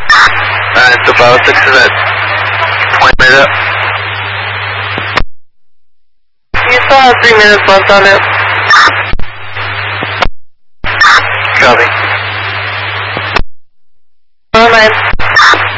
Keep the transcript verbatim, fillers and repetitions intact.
Alright, so five oh six is at point made up. You still have three minutes left on it. Copy.